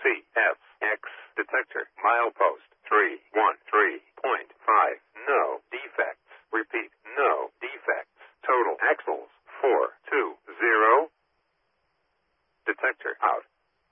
CFX detector. Milepost 313.5. No defects. Repeat, no defects. Total axles 420. Detector out.